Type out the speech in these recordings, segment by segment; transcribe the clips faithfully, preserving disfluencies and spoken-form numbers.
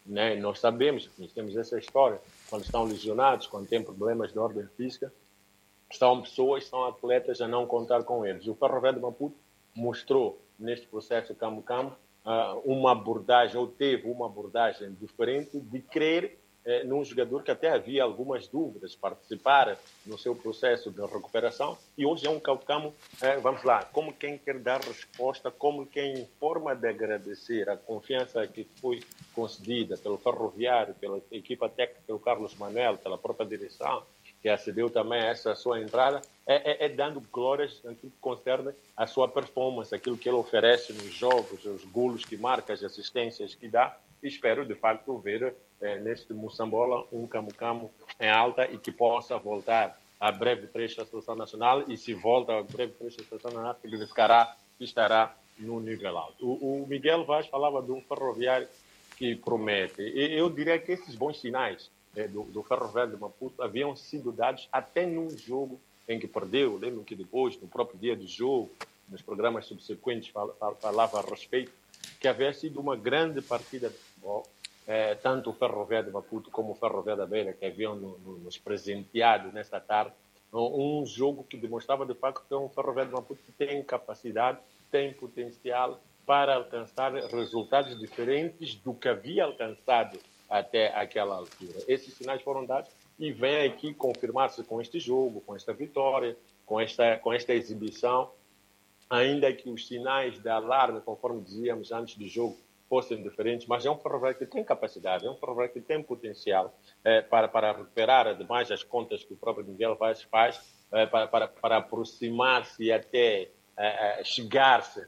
né? Nós sabemos, nós temos essa história, quando estão lesionados, quando têm problemas de ordem física, são pessoas, são atletas a não contar com eles. O Ferroviário de Maputo mostrou, neste processo campo-campo, uma abordagem, ou teve uma abordagem diferente de crer eh, num jogador que até havia algumas dúvidas, participar no seu processo de recuperação, e hoje é um campo-campo, eh, vamos lá, como quem quer dar resposta, como quem, em forma de agradecer a confiança que foi concedida pelo Ferroviário, pela equipa técnica, pelo Carlos Manuel, pela própria direção, que acedeu também a essa sua entrada, é, é, é dando glórias naquilo que concerne a sua performance, aquilo que ele oferece nos jogos, os golos que marca, as assistências que dá. E espero, de facto, ver é, neste Moçambola um Camu-Camu em alta e que possa voltar a breve trecho da Seleção Nacional, e se volta a breve trecho da Seleção Nacional, significará que estará no nível alto. O, o Miguel Vaz falava de um Ferroviário que promete. E eu diria que esses bons sinais Do, do Ferroviário de Maputo haviam sido dados até num jogo em que perdeu. Lembro que depois, no próprio dia do jogo, nos programas subsequentes, falava a respeito que havia sido uma grande partida de futebol, eh, tanto o Ferroviário de Maputo como o Ferroviário da Beira, que haviam no, no, nos presenteado nesta tarde, um jogo que demonstrava de facto que é um Ferroviário de Maputo que tem capacidade, tem potencial para alcançar resultados diferentes do que havia alcançado até aquela altura. Esses sinais foram dados e vem aqui confirmar-se com este jogo, com esta vitória, com esta, com esta exibição, ainda que os sinais de alarme, conforme dizíamos antes do jogo, fossem diferentes, mas é um Ferroviário que tem capacidade, é um Ferroviário que tem potencial é, para, para recuperar, ademais, as contas que o próprio Miguel Vaz faz, é, para, para, para aproximar-se e até é, chegar-se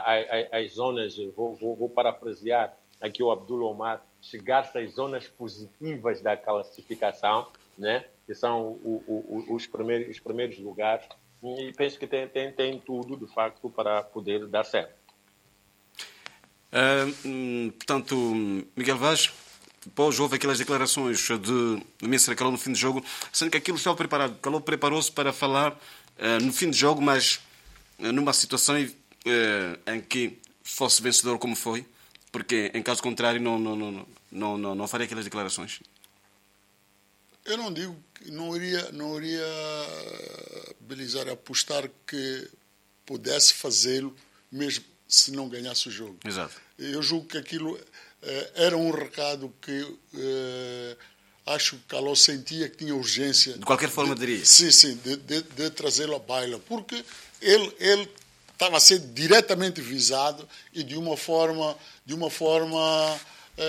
às zonas, vou, vou, vou parafrasear aqui o Abdul Omar, chegar-se às zonas positivas da classificação, né? Que são o, o, os, primeiros, os primeiros lugares, e penso que tem, tem, tem tudo, de facto, para poder dar certo. Uh, portanto, Miguel Vaz, depois houve aquelas declarações de, de Mister Calou no fim do jogo, sendo que aquilo estava preparado. Calou preparou-se para falar uh, no fim do jogo, mas uh, numa situação uh, em que fosse vencedor como foi, porque em caso contrário não, não, não, não, não, não faria aquelas declarações. Eu não digo que não iria, não iria Belizar, apostar que pudesse fazê-lo mesmo se não ganhasse o jogo. Exato. Eu julgo que aquilo eh, era um recado que eh, acho que Calou sentia que tinha urgência. De qualquer forma, de, diria. Sim, sim, de, de, de trazê-lo à baila, porque ele, ele estava a ser diretamente visado e de uma forma, de uma forma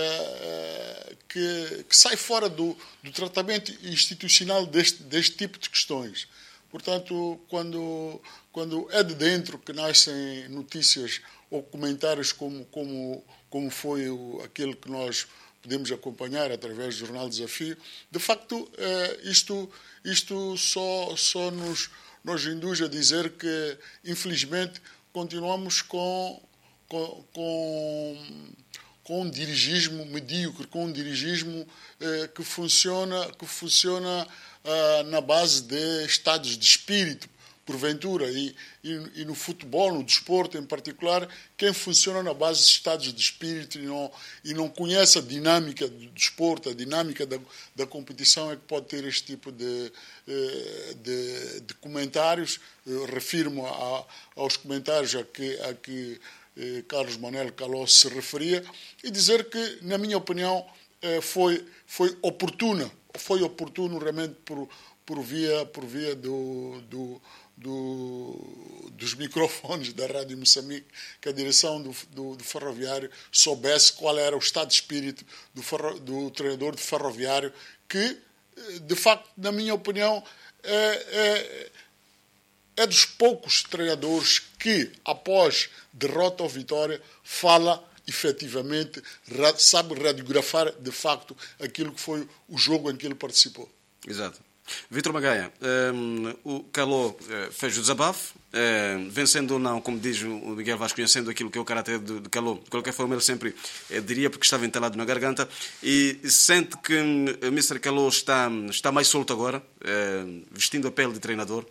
eh, que, que sai fora do, do tratamento institucional deste, deste tipo de questões. Portanto, quando, quando é de dentro que nascem notícias ou comentários como, como, como foi o, aquele que nós podemos acompanhar através do Jornal Desafio, de facto, eh, isto, isto só, só nos, nos induz a dizer que, infelizmente, continuamos com, com, com, com um dirigismo medíocre, com um dirigismo eh, que funciona, que funciona ah, na base de estados de espírito, porventura, e, e, e no futebol, no desporto em particular, quem funciona na base de estados de espírito e não, e não conhece a dinâmica do desporto, a dinâmica da, da competição, é que pode ter este tipo de, de, de comentários. Eu refiro-me a, aos comentários a que, a que eh, Carlos Manuel Calou se referia, e dizer que, na minha opinião, eh, foi, foi oportuna, foi oportuno realmente por, por via, por via do, do Do, dos microfones da Rádio Moçambique, que a direção do, do, do Ferroviário soubesse qual era o estado de espírito do, ferro, do treinador de Ferroviário, que, de facto, na minha opinião, é, é, é dos poucos treinadores que, após derrota ou vitória, fala efetivamente, sabe radiografar, de facto, aquilo que foi o jogo em que ele participou. Exato. Vítor Magaia, um, o Calou uh, fez o desabafo, uh, vencendo ou não, como diz o Miguel Vaz, conhecendo aquilo que é o caráter de, de Calou, de qualquer forma ele sempre uh, diria, porque estava entalado na garganta, e sente que o uh, Mister Calou está, está mais solto agora, uh, vestindo a pele de treinador?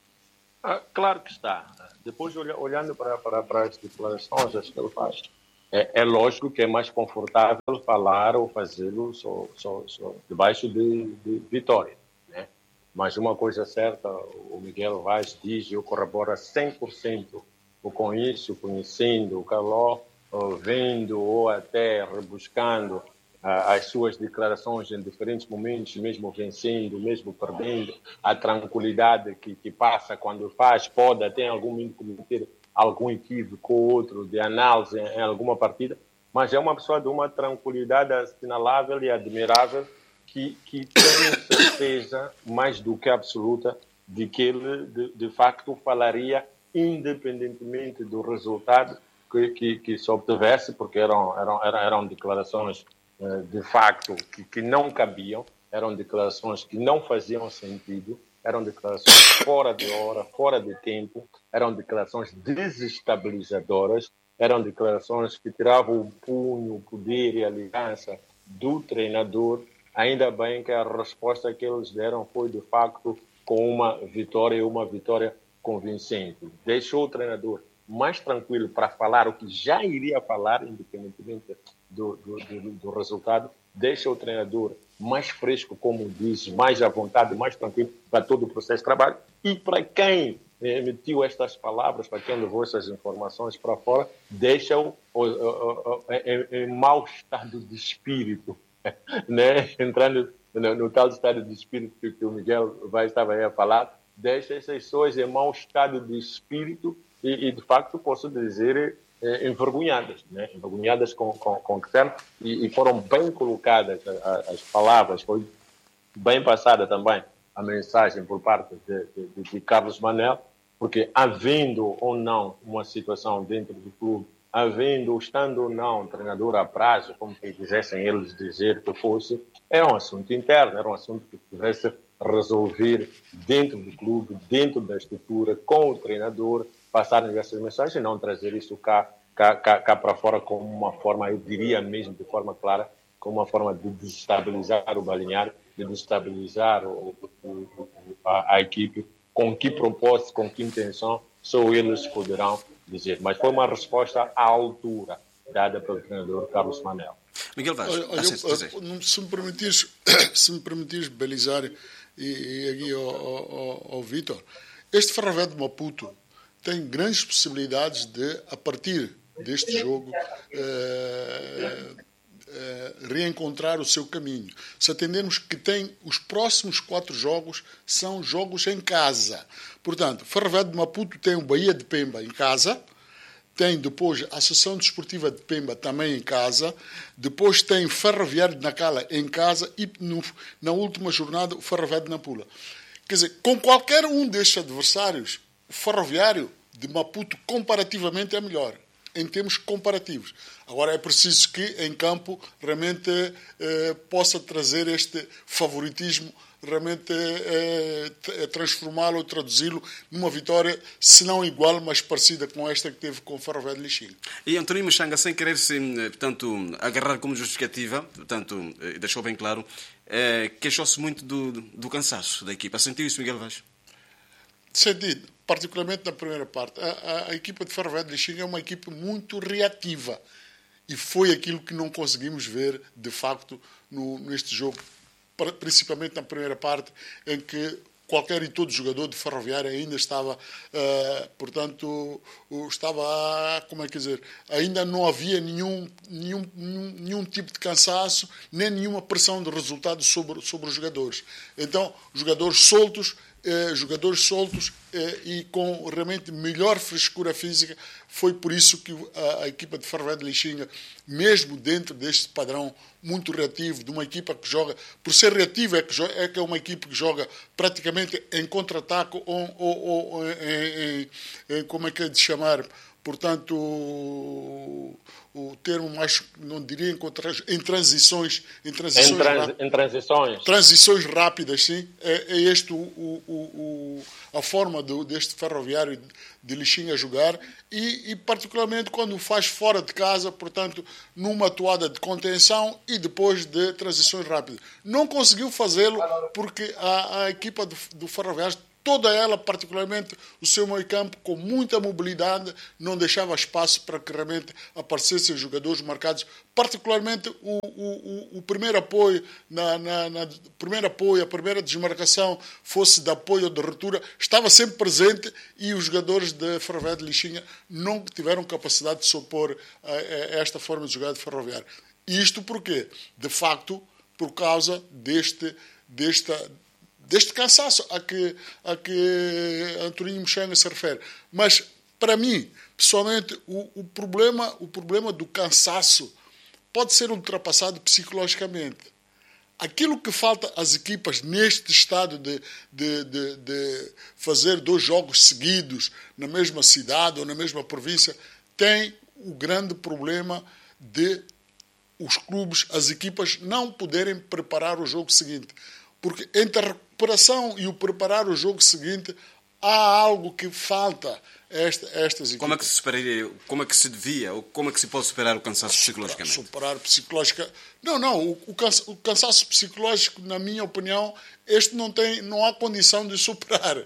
Ah, claro que está. Depois, olhando para, para, para as declarações que ele faz, É, é lógico que é mais confortável falar ou fazê-lo só, só, só debaixo de, de Vitória, né? Mas uma coisa certa, o Miguel Vaz diz, eu corroboro cem por cento com isso, conhecendo o Caló, vendo ou até rebuscando as suas declarações em diferentes momentos, mesmo vencendo, mesmo perdendo, a tranquilidade que, que passa quando faz, pode até em algum momento cometer algum equívoco ou outro de análise em, em alguma partida, mas é uma pessoa de uma tranquilidade assinalável e admirável que, que tem certeza, mais do que absoluta, de que ele, de, de facto, falaria independentemente do resultado que, que, que se obtivesse, porque eram, eram, eram declarações de facto que, que não cabiam, eram declarações que não faziam sentido, eram declarações fora de hora, fora de tempo, eram declarações desestabilizadoras, eram declarações que tiravam o punho, o poder e a liderança do treinador. Ainda bem que a resposta que eles deram foi, de facto, com uma vitória e uma vitória convincente. Deixou o treinador mais tranquilo para falar o que já iria falar, independentemente do, do, do, do resultado, deixa o treinador mais fresco, como diz, mais à vontade, mais tranquilo para todo o processo de trabalho. E para quem emitiu estas palavras, para quem levou essas informações para fora, deixa-o em, em mau estado de espírito, né? Entrando no, no tal estado de espírito que, que o Miguel vai estava aí a falar, deixa essas pessoas em mau estado de espírito e, e de facto, posso dizer, eh, envergonhadas, né? Envergonhadas com, com, com o que fizeram, e, e foram bem colocadas as, as palavras, foi bem passada também a mensagem por parte de, de, de Carlos Manel, porque havendo ou não uma situação dentro do clube, havendo, estando ou não treinador a prazo, como que quisessem eles dizer que fosse, é um assunto interno, era um assunto que tivesse resolver dentro do clube, dentro da estrutura, com o treinador, passarem essas mensagens e não trazer isso cá, cá, cá, cá para fora como uma forma, eu diria mesmo de forma clara, como uma forma de desestabilizar o balneário, de desestabilizar o, o, a, a equipe, com que propósito, com que intenção, só eles poderão dizer. Mas foi uma resposta à altura dada pelo treinador Carlos Manel. Miguel Vaz, olha, olha, eu, se me permitires, se me permitires balizar e, e aqui ao, ao, ao Vítor, este Ferroviário de Maputo tem grandes possibilidades de, a partir deste jogo, eh, eh, reencontrar o seu caminho. Se atendermos que tem os próximos quatro jogos são jogos em casa. Portanto, Ferroviário de Maputo tem o Bahia de Pemba em casa, tem depois a Associação Desportiva de Pemba também em casa, depois tem Ferroviário de Nacala em casa e no, na última jornada o Ferroviário de Nampula. Quer dizer, com qualquer um destes adversários, o Ferroviário de Maputo comparativamente é melhor, em termos comparativos. Agora é preciso que em campo realmente eh, possa trazer este favoritismo, realmente eh, transformá-lo, traduzi-lo numa vitória, se não igual, mas parecida com esta que teve com o Ferroviário de Lixinga. E António Machanga, sem querer se, portanto, agarrar como justificativa, portanto, deixou bem claro, eh, queixou-se muito do, do cansaço da equipa. Sentiu isso, Miguel Vaz? Sentido, particularmente na primeira parte. A, a, a equipa de Ferroviário de Lixinga é uma equipa muito reativa e foi aquilo que não conseguimos ver, de facto, no, neste jogo, principalmente na primeira parte, em que qualquer e todo jogador de Ferroviário ainda estava, uh, portanto, estava, como é que dizer, ainda não havia nenhum, nenhum, nenhum, nenhum tipo de cansaço, nem nenhuma pressão de resultado sobre, sobre os jogadores. Então, jogadores soltos, Eh, jogadores soltos eh, e com realmente melhor frescura física. Foi por isso que a, a equipa de Ferroviário de Lixinga, mesmo dentro deste padrão muito reativo, de uma equipa que joga, por ser reativa, é que, é, que é uma equipa que joga praticamente em contra-ataque ou, ou, ou em, em, em, como é que é de chamar, portanto, o, o termo mais, não diria em, contra, em transições, em transições, em, trans, em transições, transições rápidas, sim, é, é este o, o, o, a forma do, deste Ferroviário de Lixinga jogar e, e particularmente quando faz fora de casa, portanto, numa atuada de contenção e depois de transições rápidas. Não conseguiu fazê-lo porque a, a equipa do, do Ferroviário toda ela, particularmente o seu meio-campo, com muita mobilidade, não deixava espaço para que realmente aparecessem jogadores marcados, particularmente o, o, o primeiro apoio, na, na, na primeiro apoio, a primeira desmarcação fosse de apoio ou de ruptura, estava sempre presente e os jogadores de Ferroviário de Lixinga não tiveram capacidade de se opor a, a esta forma de jogar de Ferroviário. Isto porquê? De facto, por causa deste, desta, deste cansaço a que, a que Antoninho Muxanga se refere. Mas, para mim, pessoalmente, o, o, problema, o problema do cansaço pode ser ultrapassado psicologicamente. Aquilo que falta às equipas neste estado de, de, de, de fazer dois jogos seguidos na mesma cidade ou na mesma província tem o grande problema de os clubes, as equipas não poderem preparar o jogo seguinte. Porque entre a recuperação e o preparar o jogo seguinte há algo que falta a esta, a estas equipas. Como é que se superaria, como é que se devia, ou como é que se pode superar o cansaço psicologicamente? Superar psicológica. Não, não, o, o, cansa, o cansaço psicológico, na minha opinião, este não tem, não há condição de superar.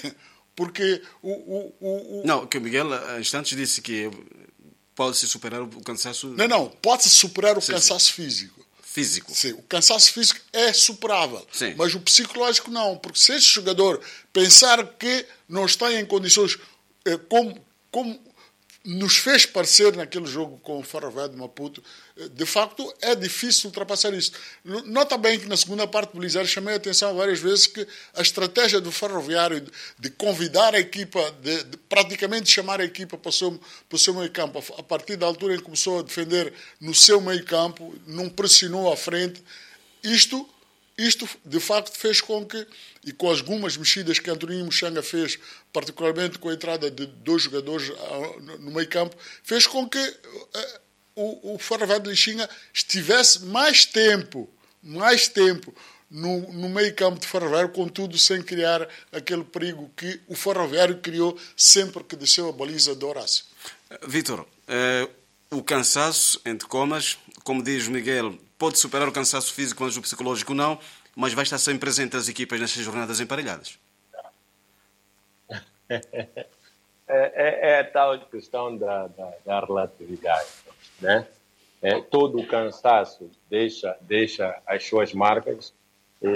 Porque o, o, o, o... Não, que o Miguel há instantes disse que pode-se superar o cansaço... Não, não, pode-se superar o sim, cansaço sim. físico. Físico. Sim, o cansaço físico é superável, sim. Mas o psicológico não, porque se este jogador pensar que não está em condições, eh, como, como nos fez parecer naquele jogo com o Ferroviário de Maputo, eh, de facto é difícil ultrapassar isso. Nota bem que na segunda parte do Belisário chamei a atenção várias vezes que a estratégia do Ferroviário de, de convidar a equipa, de, de praticamente chamar a equipa para o seu, para o seu meio campo, a partir da altura em que começou a defender no seu meio campo, não pressionou à frente, isto, isto de facto fez com que, e com algumas mexidas que Antoninho Muxanga fez, particularmente com a entrada de dois jogadores no meio campo, fez com que uh, o, o Ferroviário de Lixinga estivesse mais tempo, mais tempo no, no meio campo de Ferroviário, contudo sem criar aquele perigo que o Ferroviário criou sempre que desceu a baliza de Horácio. Vítor, uh, o cansaço, entre comas, como diz Miguel, pode superar o cansaço físico, mas o psicológico não, mas vai estar sempre presente as equipas nestas jornadas emparelhadas. É, é, é a tal questão da, da, da relatividade, né? É, todo o cansaço deixa, deixa as suas marcas e,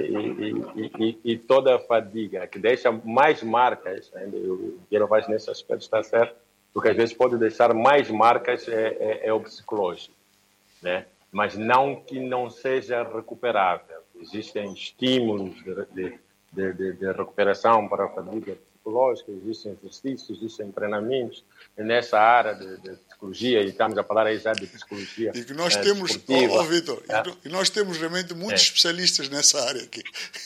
e, e, e toda a fadiga que deixa mais marcas, né? O Guilherme Vaz nesse aspecto está certo, porque às vezes pode deixar mais marcas é, é, é o psicológico, né? Mas não que não seja recuperável. Existem estímulos de, de, de, de recuperação para a fadiga psicológica, existem exercícios, existem treinamentos nessa área de, de psicologia, e estamos a falar aí já de psicologia. E que nós é, temos, oh, oh, Vítor, é. e nós temos realmente muitos é. especialistas nessa área aqui.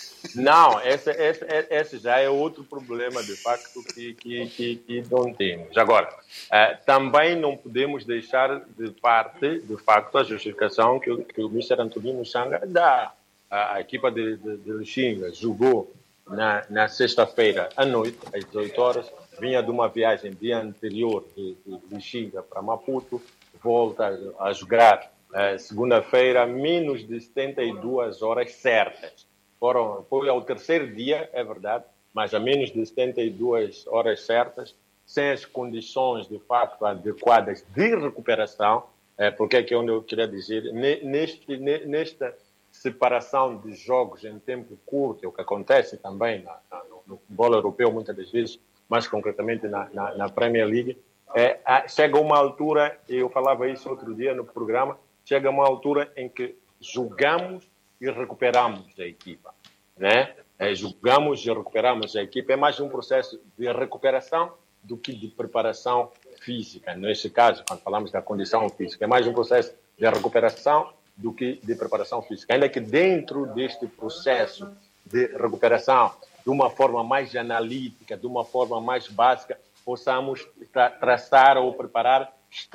Não, esse, esse, esse já é outro problema, de facto, que, que, que, que não temos. Agora, eh, também não podemos deixar de parte, de facto, a justificação que, que o mister Antoninho Muxanga dá. A, a equipa de, de, de Lixinga jogou na, na sexta-feira à noite, às dezoito horas, vinha de uma viagem dia anterior de, de Lixinga para Maputo, volta a jogar eh, segunda-feira, menos de setenta e duas horas certas. Foram, foi ao terceiro dia, é verdade, mas a menos de setenta e duas horas certas, sem as condições, de facto, adequadas de recuperação, é, porque é que onde eu queria dizer, neste, nesta separação de jogos em tempo curto, é o que acontece também na, na, no futebol europeu, muitas das vezes, mais concretamente na, na, na Premier League, é, chega uma altura, eu falava isso outro dia no programa, chega uma altura em que jogamos e recuperamos a equipa, né? É, jogamos e recuperamos a equipa. É mais um processo de recuperação do que de preparação física. Neste caso, quando falamos da condição física, é mais um processo de recuperação do que de preparação física. Ainda que dentro deste processo de recuperação, de uma forma mais analítica, de uma forma mais básica, possamos tra- traçar ou preparar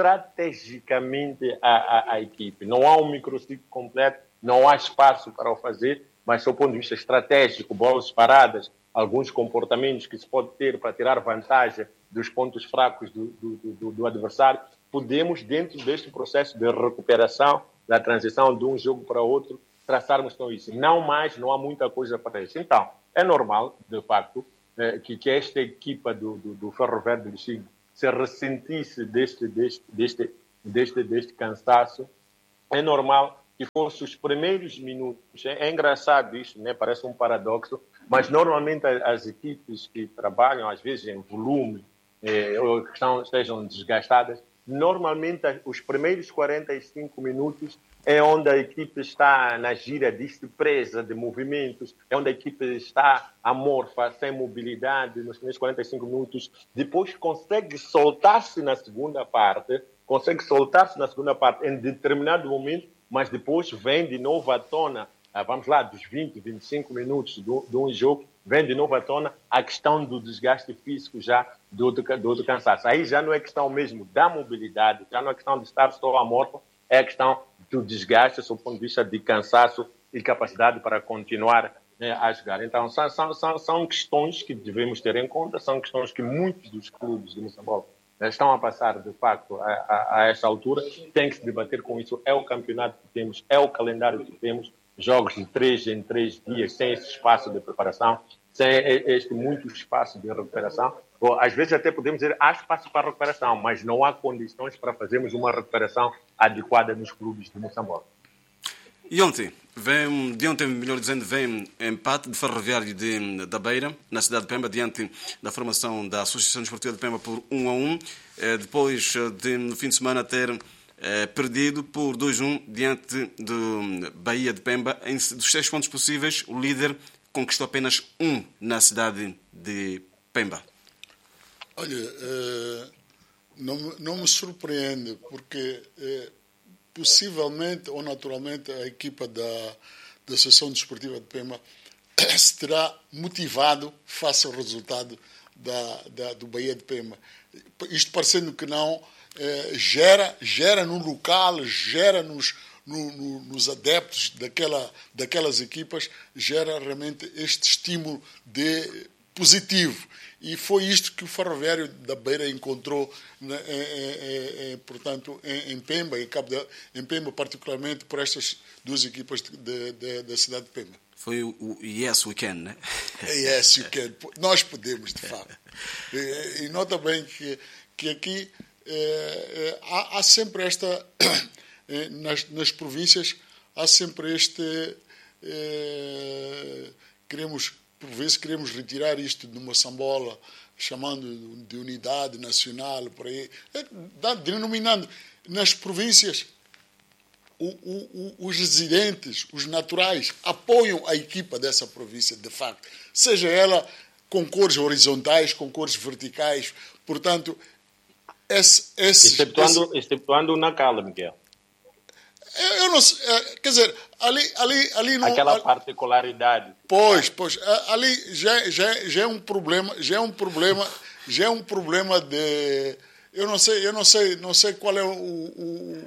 estrategicamente a, a, a equipe. Não há um microciclo completo, não há espaço para o fazer, mas do ponto de vista estratégico, bolas paradas, alguns comportamentos que se pode ter para tirar vantagem dos pontos fracos do, do, do, do adversário, podemos, dentro deste processo de recuperação, da transição de um jogo para outro, traçarmos com isso. Não mais, não há muita coisa para isso. Então, é normal, de facto, que, que esta equipa do, do, do Ferroviário do Chile se ressentisse deste, deste, deste, deste, deste cansaço. É normal que fossem os primeiros minutos. É, é engraçado isso, né? Parece um paradoxo, mas normalmente as equipes que trabalham, às vezes em volume, eh, ou que estão, estejam desgastadas, normalmente os primeiros quarenta e cinco minutos é onde a equipe está na gira de surpresa, de movimentos, é onde a equipe está amorfa, sem mobilidade, nos primeiros quarenta e cinco minutos. Depois consegue soltar-se na segunda parte, consegue soltar-se na segunda parte em determinado momento, mas depois vem de novo à tona, vamos lá, dos vinte, vinte e cinco minutos de um jogo, vem de novo à tona a questão do desgaste físico já do, do, do cansaço. Aí já não é questão mesmo da mobilidade, já não é questão de estar só amorfo, é a questão do desgaste, sob o ponto de vista de cansaço e capacidade para continuar, né, a jogar. Então, são, são, são, são questões que devemos ter em conta, são questões que muitos dos clubes de Moçambique estão a passar, de facto, a, a, a esta altura. Tem que se debater com isso. É o campeonato que temos, é o calendário que temos, jogos de três em três dias, sem esse espaço de preparação, sem este muito espaço de recuperação. Bom, às vezes até podemos dizer há espaço para recuperação, mas não há condições para fazermos uma recuperação adequada nos clubes de Moçambique. E ontem, vem, de ontem, melhor dizendo, vem empate de Ferroviário de, da Beira, na cidade de Pemba, diante da formação da Associação Desportiva de Pemba por um a um, eh, depois de, no fim de semana, ter eh, perdido por dois a um diante do Bahia de Pemba. Em, dos seis pontos possíveis, o líder conquistou apenas um na cidade de Pemba. Olha, uh, não, não me surpreende, porque uh, possivelmente ou naturalmente a equipa da, da Associação Desportiva de Pemba se terá motivado face ao resultado da, da, do Bahia de Pemba. Isto parecendo que não, uh, gera, gera no local, gera nos, no, no, nos adeptos daquela, daquelas equipas, gera realmente este estímulo de positivo. E foi isto que o Ferroviário da Beira encontrou, né, é, é, é, portanto, em, em Pemba, em, Cabo de, em Pemba, particularmente por estas duas equipas de, de, da cidade de Pemba. Foi o, o Yes We Can, né? Yes We Can. Nós podemos, de facto. E, e nota bem que, que aqui é, é, há, há sempre esta, é, nas, nas províncias, há sempre este, é, queremos... Por vezes queremos retirar isto de uma sambola, chamando de unidade nacional, por aí, denominando nas províncias, o, o, o, os residentes, os naturais, apoiam a equipa dessa província, de facto. Seja ela com cores horizontais, com cores verticais. Portanto, esse... esse exceptuando, esse... exceptuando o Nacala, Miguel. Eu não sei, quer dizer, ali, ali, ali não... Aquela particularidade. Pois, pois, ali já, já, já é um problema, já é um problema, já é um problema de... Eu não sei, eu não sei, não sei qual é o, o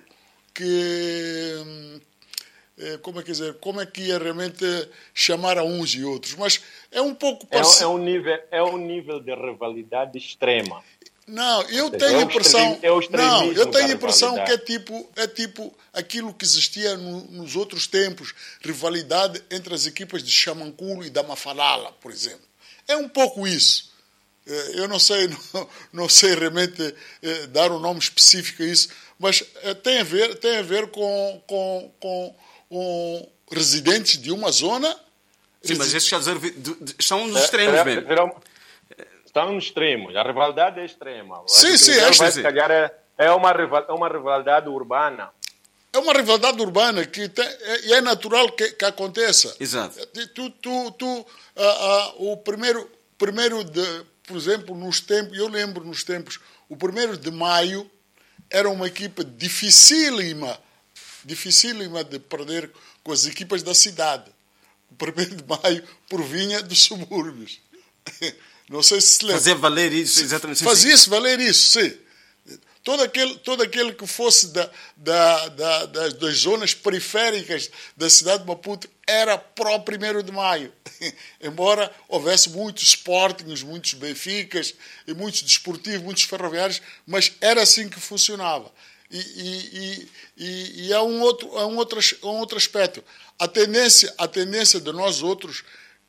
que... Como é que dizer, como é que ia realmente chamar a uns e outros, mas é um pouco parecido. É, é, um nível, é um nível de rivalidade extrema. Não, eu tenho a impressão, é não, eu tenho a impressão que é tipo, é tipo aquilo que existia no, nos outros tempos, rivalidade entre as equipas de Xamanculo e da Mafalala, por exemplo. É um pouco isso. Eu não sei, não, não sei realmente eh, dar um nome específico a isso, mas eh, tem a ver, tem a ver com, com, com, com residentes de uma zona. Sim, mas estes são nos extremos é, mesmo. Estão no extremo, a rivalidade é extrema. Sim, sim, é, vai, se calhar é, é, uma, é uma rivalidade urbana. É uma rivalidade urbana que tem, é, é natural que, que aconteça. Exato. Tu, tu, tu, uh, uh, o primeiro, primeiro de, por exemplo, nos tempos, eu lembro nos tempos, o primeiro de maio era uma equipa dificílima, dificílima de perder com as equipas da cidade. O primeiro de maio provinha dos subúrbios. Não sei se se lembra. Fazer valer isso, exatamente. Fazia-se valer isso, sim. Todo aquele, todo aquele que fosse da, da, da, das, das zonas periféricas da cidade de Maputo era pró primeiro de maio. Embora houvesse muitos Sportings, muitos Benficas, e muitos desportivos, muitos ferroviários, mas era assim que funcionava. E, e, e, e há um outro, há um outro, um outro aspecto. A tendência, a tendência de nós outros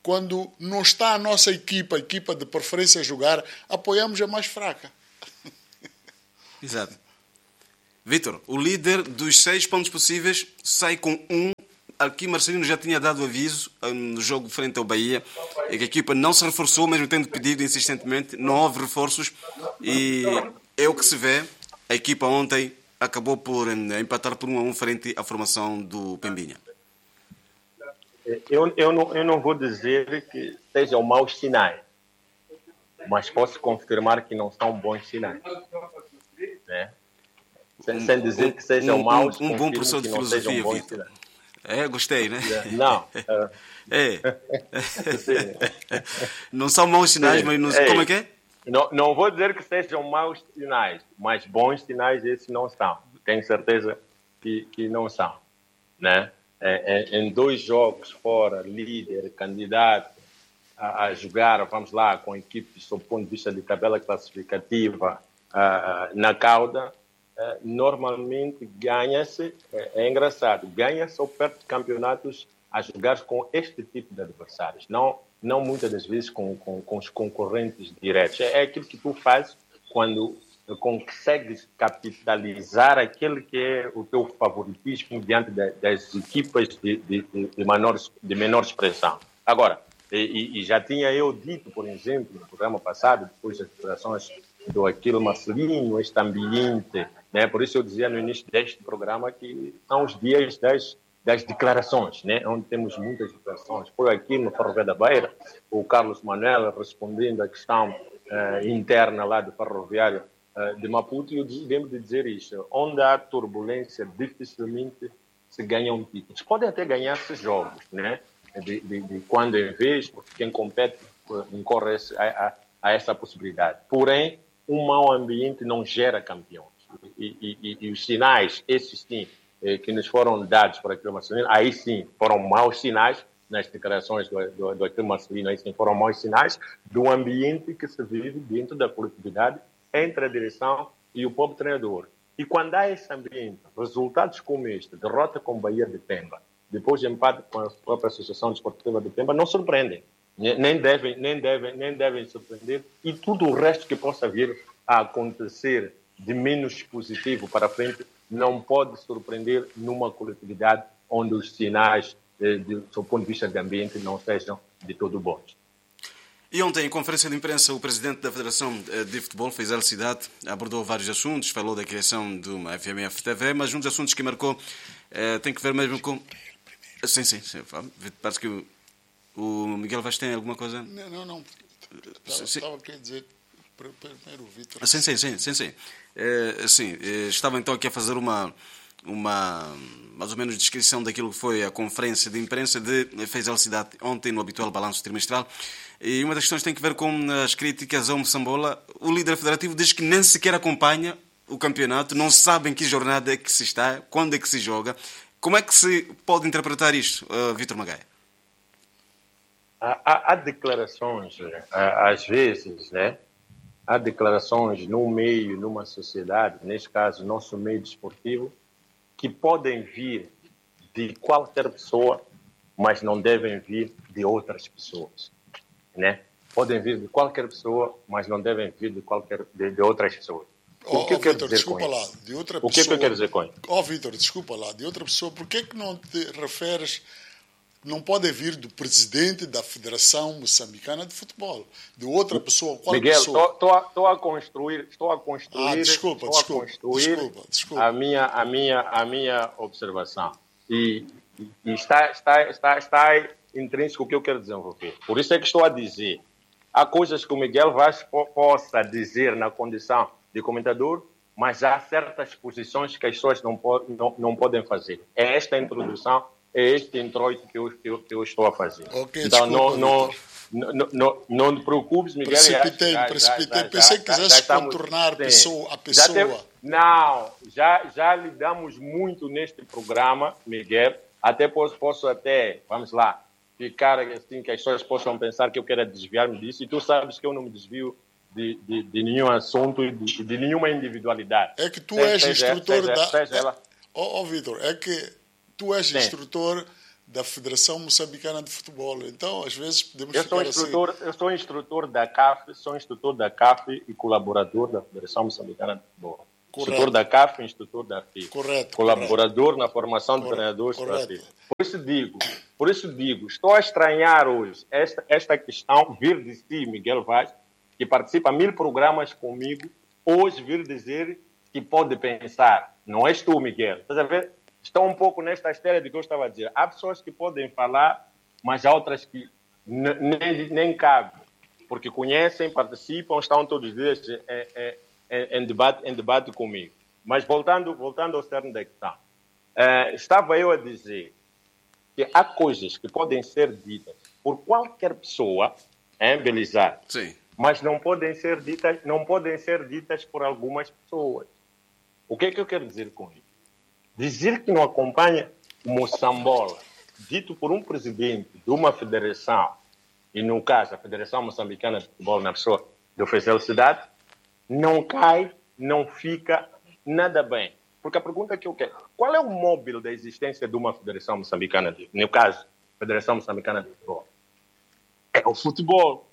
quando não está a nossa equipa, a equipa de preferência a jogar, apoiamos a mais fraca. Exato. Vítor, o líder dos seis pontos possíveis sai com um. Aqui Marcelino já tinha dado aviso no jogo frente ao Bahia, é que a equipa não se reforçou, mesmo tendo pedido insistentemente, não houve reforços e é o que se vê. A equipa ontem acabou por empatar por um a um frente à formação do Pembinha. Eu, eu, não, eu não vou dizer que sejam maus sinais, mas posso confirmar que não são bons sinais. Né? Sem, sem dizer que sejam um, maus, um, um bom professor de filosofia, Vítor. É, gostei, né? Não. Uh... É. Não são maus sinais, Sim. mas não... Ei, como é que é? Não, não vou dizer que sejam maus sinais, mas bons sinais esses não são. Tenho certeza que, que não são. Né? É, é, em dois jogos fora, líder, candidato a, a jogar, vamos lá, com equipes sob o ponto de vista de tabela classificativa uh, na cauda, Uh, normalmente ganha-se, é, é engraçado, ganha-se ou perde campeonatos a jogar com este tipo de adversários, não, não muitas das vezes com, com, com os concorrentes diretos. É, é aquilo que tu fazes quando consegues capitalizar aquele que é o teu favoritismo diante de, das equipas de, de, de, de, menor, de menor expressão. Agora, e, e já tinha eu dito, por exemplo, no programa passado, depois das declarações do Aquilo Marcelino, este ambiente, né? Por isso eu dizia no início deste programa que são os dias das, das declarações, né? Onde temos muitas declarações. Foi aqui no Ferroviário da Beira, o Carlos Manuel respondendo à questão uh, interna lá do Ferroviário uh, de Maputo, e eu lembro de dizer isto: onde há turbulência, dificilmente se ganham títulos. Podem até ganhar-se jogos, né? De, de, de quando em vez, porque quem compete incorre a, a, a essa possibilidade. Porém, um mau ambiente não gera campeões. E, e, e, e os sinais, esses sim, eh, que nos foram dados por aquele Marcelino, aí sim foram maus sinais, nas declarações do, do, do aquele Marcelino, aí sim foram maus sinais do ambiente que se vive dentro da coletividade entre a direção e o próprio treinador. E quando há esse ambiente, resultados como este, derrota com o Bahia de Pemba, depois de empate com a própria Associação Desportiva de Pemba, não surpreendem. Nem devem, nem, devem, nem devem surpreender, e tudo o resto que possa vir a acontecer de menos positivo para frente não pode surpreender numa coletividade onde os sinais, de, de, do ponto de vista do ambiente, não sejam de todo bons. E ontem, em conferência de imprensa, o presidente da Federação de Futebol, Faisal Cidade, abordou vários assuntos, falou da criação de uma F M F T V, mas um dos assuntos que marcou eh, tem que ver mesmo com... Sim, sim, sim. Parece que o, o Miguel Vaz tem alguma coisa... Não, não, não. Estava, estava a querer dizer... Primeiro, Vítor. Sim, sim, sim, sim, sim. É, sim, estava então aqui a fazer uma, uma, mais ou menos, descrição daquilo que foi a conferência de imprensa de Faisal Cidade ontem no habitual balanço trimestral. E uma das questões tem que ver com as críticas ao Moçambola. O líder federativo diz que nem sequer acompanha o campeonato, não sabe em que jornada é que se está, quando é que se joga. Como é que se pode interpretar isto, uh, Vítor Magaia? Há, há, há declarações, às vezes, né? Há declarações num meio, numa sociedade, neste caso, nosso meio desportivo, que podem vir de qualquer pessoa, mas não devem vir de outras pessoas, né? Podem vir de qualquer pessoa, mas não devem vir de, qualquer, de, de outras pessoas. O oh, que oh, eu quero Vítor, dizer desculpa com lá, isso? de outra o que pessoa... é que eu quero dizer com isso? Ó, oh, Vítor, desculpa lá, de outra pessoa, por que que não te referes... Não pode vir do presidente da Federação Moçambicana de Futebol, de outra pessoa, qual Miguel, pessoa? Estou a construir, estou a construir, ah, desculpa, estou desculpa, a construir desculpa, desculpa. A, minha, a, minha, a minha observação. E, e está, está, está, está intrínseco o que eu quero desenvolver. Por isso é que estou a dizer. Há coisas que o Miguel Vaz possa dizer na condição de comentador, mas há certas posições que as pessoas não, pod, não, não podem fazer. É esta a introdução. É este introito que eu, que, eu, que eu estou a fazer. Okay, então, desculpa, não, não, não, não, não te preocupes, Miguel. Precipitei, já, precipitei. Já, já, Pensei já, que quisesse estamos, contornar sim, pessoa, a pessoa. Já teve, não, já, já lidamos muito neste programa, Miguel. Até posso, posso até, vamos lá, ficar assim que as pessoas possam pensar que eu quero desviar-me disso. E tu sabes que eu não me desvio de, de, de nenhum assunto e de, de nenhuma individualidade. É que tu és seja, instrutor seja, da... Seja ela... Ó, oh, oh, Vítor, é que... Tu és Sim. instrutor da Federação Moçambicana de Futebol. Então, às vezes, podemos eu ficar sou instrutor, assim... Eu sou instrutor da C A F, sou instrutor da C A F e colaborador da Federação Moçambicana de Futebol. Correto. Instrutor da C A F e instrutor da F I. Correto. Colaborador correto. na formação de correto. treinadores para a correto. F I. Por isso digo, por isso digo, estou a estranhar hoje esta, esta questão, vir de si, Miguel Vaz, que participa mil programas comigo, hoje vir dizer que pode pensar. Não és tu, Miguel. Estás a ver? Estão um pouco nesta história de que eu estava a dizer. Há pessoas que podem falar, mas há outras que nem, nem cabe, porque conhecem, participam, estão todos os dias em, em, em, debate, em debate comigo. Mas voltando, voltando ao cerne da questão, uh, estava eu a dizer que há coisas que podem ser ditas por qualquer pessoa, em Belizar, Sim. mas não podem ser ditas, não podem ser ditas por algumas pessoas. O que é que eu quero dizer com isso? Dizer que não acompanha o Moçambola, dito por um presidente de uma federação, e no caso a Federação Moçambicana de Futebol, na pessoa do Felicidade, não cai, não fica nada bem. Porque a pergunta que eu quero, qual é o móvel da existência de uma Federação Moçambicana, de, no caso, Federação Moçambicana de Futebol? É o futebol.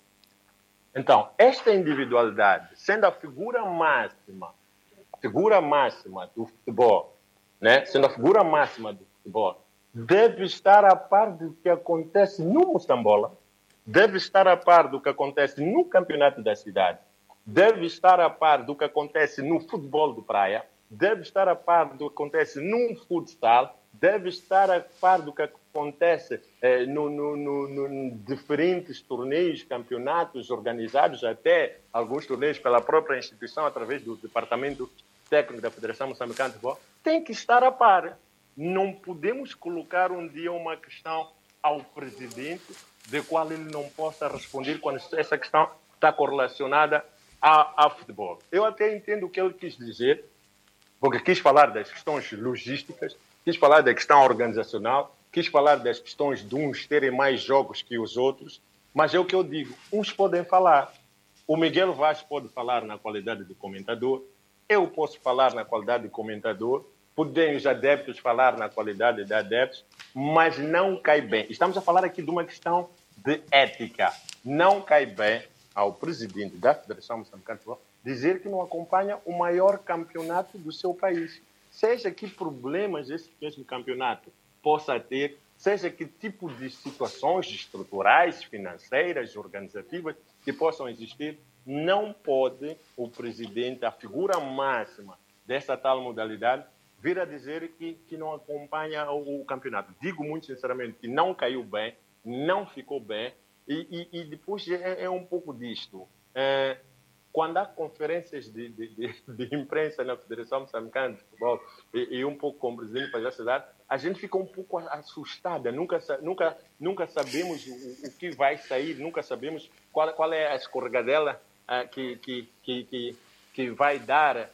Então, esta individualidade, sendo a figura máxima, a figura máxima do futebol, né? Sendo a figura máxima do futebol, deve estar a par do que acontece no Moçambola, deve estar a par do que acontece no campeonato da cidade, deve estar a par do que acontece no futebol de praia, deve estar a par do que acontece no futsal, deve estar a par do que acontece eh, no, no, no, no diferentes torneios, campeonatos organizados, até alguns torneios pela própria instituição, através do departamento técnico da Federação Moçambicana de Futebol, tem que estar a par. Não podemos colocar um dia uma questão ao presidente de qual ele não possa responder quando essa questão está correlacionada ao futebol. Eu até entendo o que ele quis dizer, porque quis falar das questões logísticas, quis falar da questão organizacional, quis falar das questões de uns terem mais jogos que os outros, mas é o que eu digo, uns podem falar. O Miguel Vaz pode falar na qualidade de comentador, eu posso falar na qualidade de comentador, podem os adeptos falar na qualidade de adeptos, mas não cai bem. Estamos a falar aqui de uma questão de ética. Não cai bem ao presidente da Federação Moçambicana de Futebol dizer que não acompanha o maior campeonato do seu país. Seja que problemas esse mesmo campeonato possa ter, seja que tipo de situações estruturais, financeiras, organizativas que possam existir, não pode o presidente, a figura máxima dessa tal modalidade, vir a dizer que, que não acompanha o, o campeonato. Digo muito sinceramente que não caiu bem, não ficou bem, e, e, e depois é, é um pouco disto. É, quando há conferências de, de, de, de imprensa na Federação Moçambicana de Futebol e, e um pouco com o presidente da cidade, a gente fica um pouco assustada, nunca, nunca, nunca sabemos o, o que vai sair, nunca sabemos qual, qual é a escorregadela uh, que, que, que, que, que vai dar uh,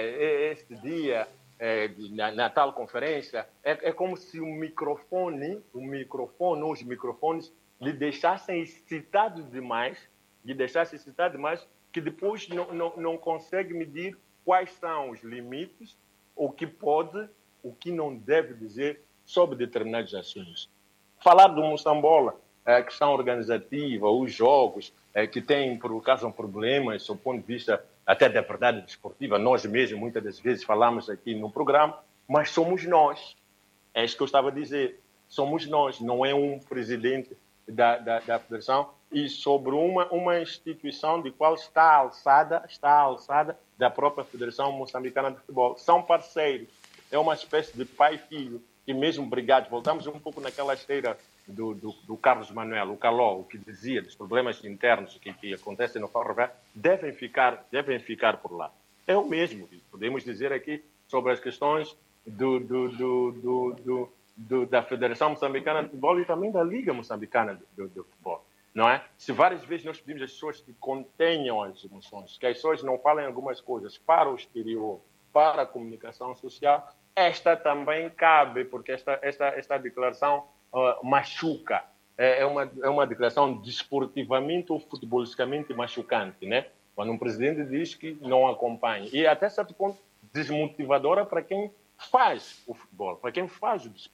este dia uh, na, na tal conferência. É, é como se o microfone, o microfone ou os microfones lhe deixassem excitado demais, lhe deixassem excitado demais, que depois não, não, não consegue medir quais são os limites, o que pode, o que não deve dizer sobre determinados assuntos. Falar do Moçambola, a questão organizativa, os jogos é, que têm, causam problemas, do ponto de vista até da verdade desportiva, nós mesmos muitas das vezes falamos aqui no programa, mas somos nós. É isso que eu estava a dizer. Somos nós, não é um presidente da, da, da Federação, e sobre uma, uma instituição de qual está alçada, está alçada da própria Federação Moçambicana de Futebol. São parceiros, é uma espécie de pai e filho, e mesmo brigados. Voltamos um pouco naquela esteira do, do, do Carlos Manuel, o Caló, o que dizia dos problemas internos que, que acontecem no Ferroviário, devem ficar, devem ficar por lá. É o mesmo, podemos dizer aqui sobre as questões do, do, do, do, do, do, da Federação Moçambicana de Futebol e também da Liga Moçambicana de, de, de Futebol. Não é? Se várias vezes nós pedimos às pessoas que contenham as emoções, que as pessoas não falem algumas coisas para o exterior, para a comunicação social, esta também cabe, porque esta, esta, esta declaração uh, machuca. É, é, uma, é uma declaração desportivamente ou futebolisticamente machucante, né? Quando um presidente diz que não acompanha. E até certo ponto desmotivadora para quem faz o futebol, para quem faz o desporto.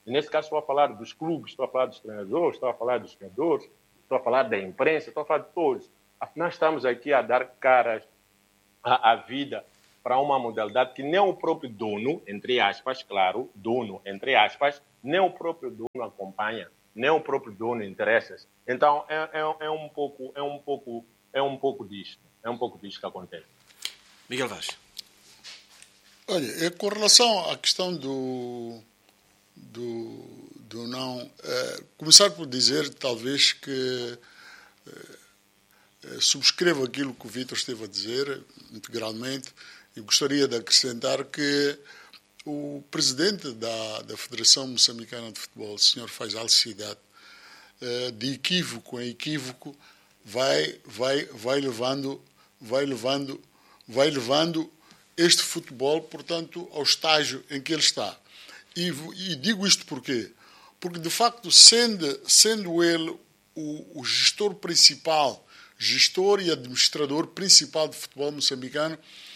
E nesse caso estou a falar dos clubes, estou a falar dos treinadores, estou a falar dos jogadores, estou a falar da imprensa, estou a falar de todos. Nós estamos aqui a dar caras à, à vida para uma modalidade que nem o próprio dono, entre aspas, claro, dono, entre aspas, nem o próprio dono acompanha, nem o próprio dono interessa. Então é, é, é um pouco, é um pouco, é um pouco disto, é um pouco disto que acontece. Miguel Vaz. Olha, com relação à questão do do, do não é, começar por dizer talvez que é, subscrevo aquilo que o Vítor esteve a dizer integralmente e gostaria de acrescentar que o presidente da, da Federação Moçambicana de Futebol, o senhor Faisal Cidade, de equívoco em equívoco, vai, vai, vai levando, vai levando, vai levando este futebol, portanto, ao estágio em que ele está. E, e digo isto porquê? Porque, de facto, sendo, sendo ele o, o gestor principal, gestor e administrador principal de futebol moçambicano,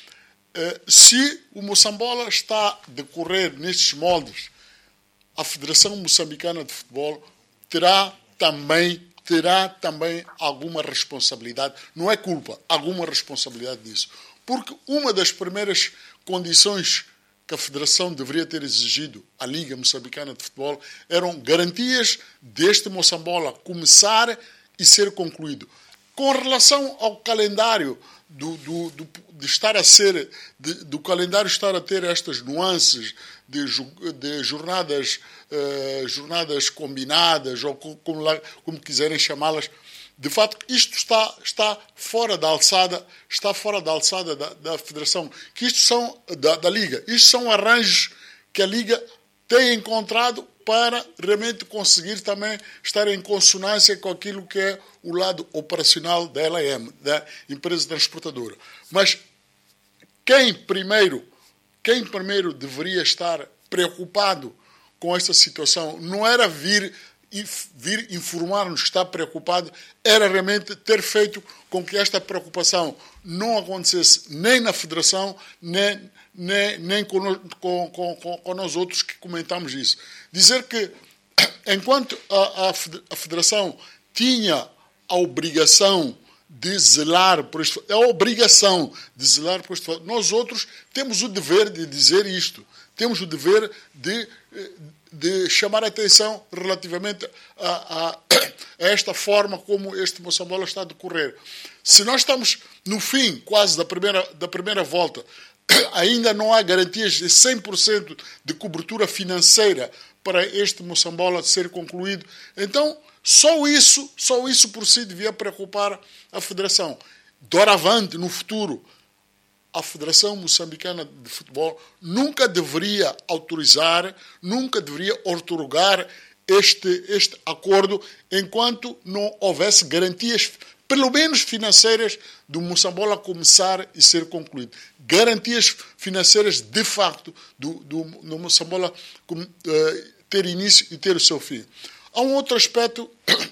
se o Moçambola está a decorrer nestes moldes, a Federação Moçambicana de Futebol terá também, terá também alguma responsabilidade, não é culpa, alguma responsabilidade disso. Porque uma das primeiras condições que a Federação deveria ter exigido à Liga Moçambicana de Futebol eram garantias deste Moçambola começar e ser concluído. Com relação ao calendário do, do, do, de estar a ser, de, do calendário estar a ter estas nuances de, de jornadas, uh, jornadas combinadas, ou como, como quiserem chamá-las, de facto, isto está, está fora da alçada, está fora da alçada da, da Federação, que isto são da, da Liga. Isto são arranjos que a Liga tem encontrado para realmente conseguir também estar em consonância com aquilo que é o lado operacional da L A M, da empresa transportadora. Mas quem primeiro, quem primeiro deveria estar preocupado com esta situação não era vir vir informar-nos que está preocupado, era realmente ter feito com que esta preocupação não acontecesse nem na Federação, nem, nem, nem com, com, com, com nós outros que comentamos isso. Dizer que, enquanto a, a Federação tinha a obrigação de zelar por isto, é a obrigação de zelar por isto, nós outros temos o dever de dizer isto, temos o dever de... de chamar a atenção relativamente a, a, a esta forma como este Moçambola está a decorrer. Se nós estamos no fim, quase, da primeira, da primeira volta, ainda não há garantias de cem por cento de cobertura financeira para este Moçambola ser concluído, então só isso, só isso por si devia preocupar a Federação. Doravante, no futuro, a Federação Moçambicana de Futebol nunca deveria autorizar, nunca deveria outorgar este, este acordo enquanto não houvesse garantias, pelo menos financeiras, do Moçambola começar e ser concluído. Garantias financeiras, de facto, do, do, do Moçambola uh, ter início e ter o seu fim. Há um outro aspecto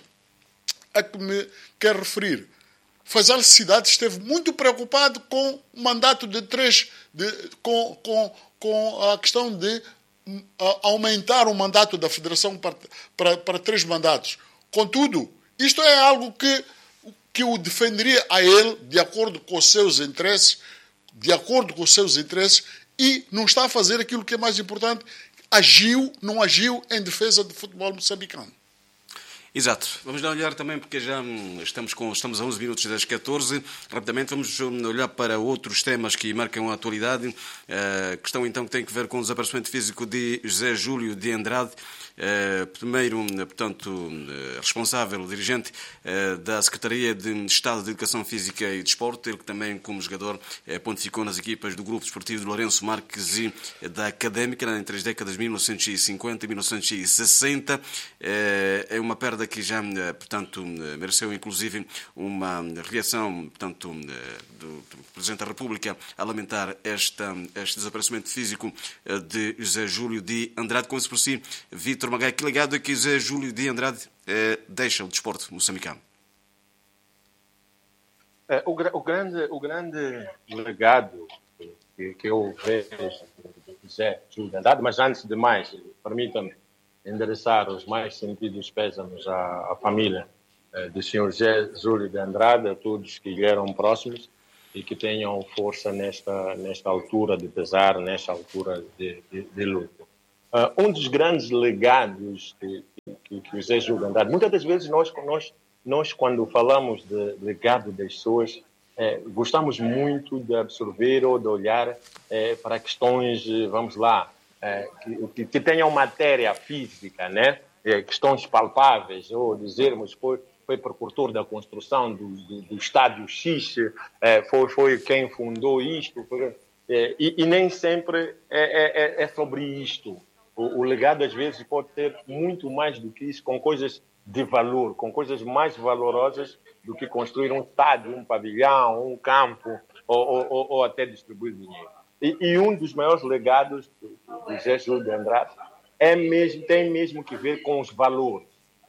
a que me quero referir. Faisal Cidade esteve muito preocupado com o mandato de três, de, com, com, com a questão de uh, aumentar o mandato da Federação para, para, para três mandatos. Contudo, isto é algo que, que o defenderia a ele, de acordo com os seus interesses, de acordo com os seus interesses, e não está a fazer aquilo que é mais importante, agiu, não agiu em defesa do futebol moçambicano. Exato. Vamos lá olhar também, porque já estamos, com, estamos a onze minutos das catorze. Rapidamente vamos olhar para outros temas que marcam a atualidade. A questão então que tem que ver com o desaparecimento físico de José Júlio de Andrade. Uh, primeiro, portanto, uh, responsável, dirigente uh, da Secretaria de Estado de Educação Física e Desporto, ele que também, como jogador, uh, pontificou nas equipas do Grupo Desportivo de Lourenço Marques e uh, da Académica entre as décadas de mil novecentos e cinquenta e mil novecentos e sessenta. Uh, é uma perda que já, uh, portanto, uh, mereceu inclusive uma reação, portanto, uh, do, do Presidente da República a lamentar esta, este desaparecimento físico uh, de José Júlio de Andrade. Como se por si, Vítor Magai, que legado é que José Júlio de Andrade eh, deixa o desporto moçambicano? É, o, o, grande, o grande legado que, que eu vejo de José Júlio de Andrade, mas antes de mais, permitam-me endereçar os mais sentidos pésames à, à família eh, do senhor José Júlio de Andrade, a todos que lhe eram próximos e que tenham força nesta, nesta altura de pesar, nesta altura de, de, de luto. Uh, um dos grandes legados que, que, que o José Júlio de Andrade, muitas das vezes nós, nós, nós quando falamos de legado das pessoas, eh, gostamos muito de absorver ou de olhar eh, para questões, vamos lá, eh, que, que tenham matéria física, né? Eh, questões palpáveis, ou dizermos foi, foi precursor da construção do, do, do estádio X, eh, foi, foi quem fundou isto, foi, eh, e, e nem sempre é, é, é sobre isto. O, o legado, às vezes, pode ter muito mais do que isso, com coisas de valor, com coisas mais valorosas do que construir um estádio, um pavilhão, um campo, ou, ou, ou até distribuir dinheiro. E, e um dos maiores legados do, do José Júlio de Andrade é mesmo, tem mesmo que ver com os valores.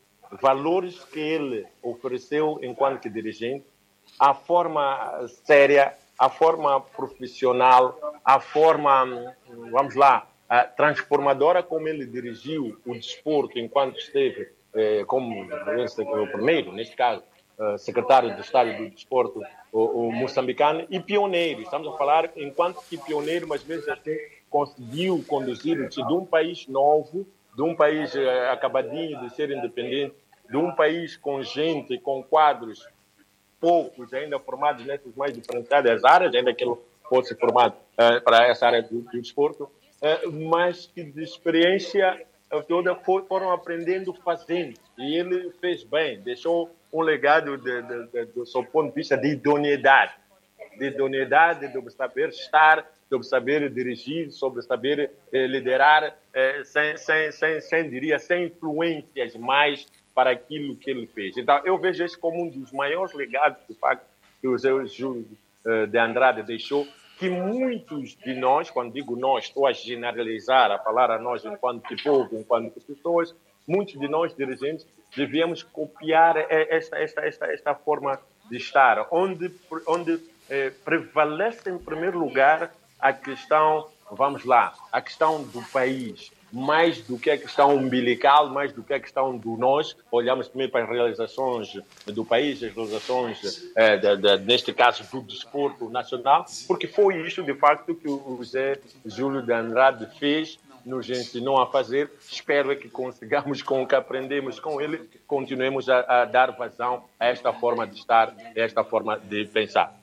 Valores que ele ofereceu enquanto dirigente, a forma séria, a forma profissional, a forma, vamos lá, transformadora como ele dirigiu o desporto enquanto esteve eh, como o primeiro, neste caso, uh, secretário de Estado do Desporto, o, o moçambicano, e pioneiro. Estamos a falar enquanto que pioneiro, mas mesmo assim conseguiu conduzir-se de um país novo, de um país uh, acabadinho de ser independente, de um país com gente, com quadros poucos ainda formados nessas mais diferenciadas áreas, ainda que ele fosse formado uh, para essa área do, do desporto, uh, mas que de experiência toda for, foram aprendendo fazendo. E ele fez bem, deixou um legado de, de, de, do seu ponto de vista de idoneidade, de idoneidade, de saber estar, de saber dirigir, sobre saber eh, liderar, eh, sem, sem, sem, sem, diria, sem influências mais para aquilo que ele fez. Então, eu vejo isso como um dos maiores legados, de facto, que o José Júlio uh, de Andrade deixou, que muitos de nós, quando digo nós, estou a generalizar, a falar a nós enquanto povo, enquanto pessoas, muitos de nós, dirigentes, devíamos copiar esta, esta, esta, esta forma de estar, onde, onde eh, prevalece, em primeiro lugar, a questão, vamos lá, a questão do país, mais do que a questão umbilical, mais do que a questão do nós. Olhamos primeiro para as realizações do país, as realizações, eh, de, de, neste caso, do desporto nacional, porque foi isso, de facto, que o José Júlio de Andrade fez, nos ensinou a fazer. Espero que consigamos, com o que aprendemos com ele, continuemos a, a dar vazão a esta forma de estar, a esta forma de pensar.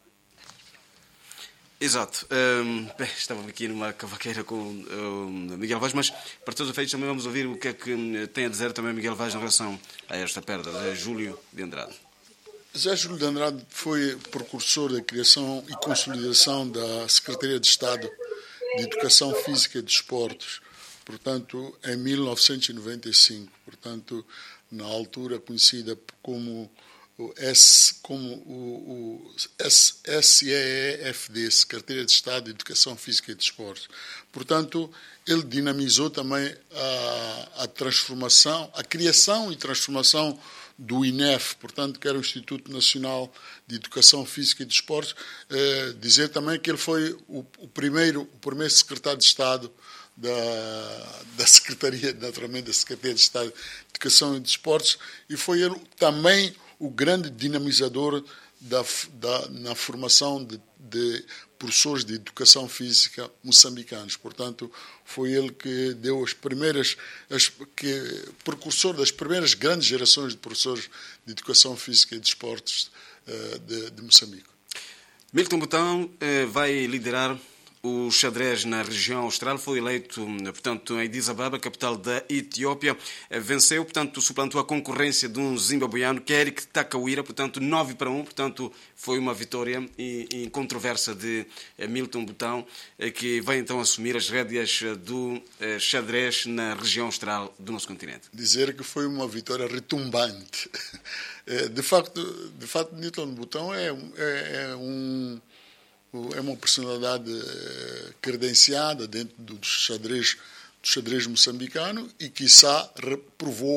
Exato. Um, bem, estava aqui numa cavaqueira com o um, Miguel Vaz, mas para todos os efeitos também vamos ouvir o que é que tem a dizer também Miguel Vaz em relação a esta perda de Júlio de Andrade. José Júlio de Andrade foi precursor da criação e consolidação da Secretaria de Estado de Educação Física e Desportos, portanto, em mil novecentos e noventa e cinco, portanto, na altura conhecida como o S, como o, o S E E F D, Secretaria de Estado de Educação Física e Desportos. Portanto, ele dinamizou também a, a transformação, a criação e transformação do I N E F, portanto, que era o Instituto Nacional de Educação Física e Desportos. Eh, dizer também que ele foi o, o, primeiro, o primeiro secretário de Estado da, da Secretaria, naturalmente, da Secretaria de Estado de Educação e Desportos, e foi ele também o grande dinamizador da, da, na formação de, de professores de educação física moçambicanos. Portanto, foi ele que deu as primeiras, as, que, precursor das primeiras grandes gerações de professores de educação física e desportos uh, de, de Moçambique. Milton Botão uh, vai liderar o xadrez na região austral, foi eleito, portanto, em Addis Ababa, capital da Etiópia, venceu, portanto, suplantou a concorrência de um zimbabuiano, que é Eric Takawira, portanto, nove para um, portanto, foi uma vitória incontroversa de Milton Botão, que vai então assumir as rédeas do xadrez na região austral do nosso continente. Dizer que foi uma vitória retumbante. De facto, de facto Milton Botão é, é, é um... é uma personalidade credenciada dentro do xadrez, do xadrez moçambicano e, quiçá, provou